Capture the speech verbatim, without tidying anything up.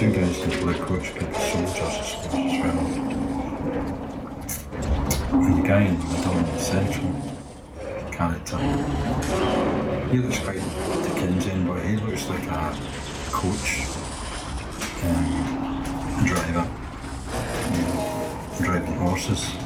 two guys in the blue coach, but soldiers, I suppose, as well. And the guy in the middle in the central character, he looks quite Dickensian, but he looks like a coach and driver, you know, driving horses.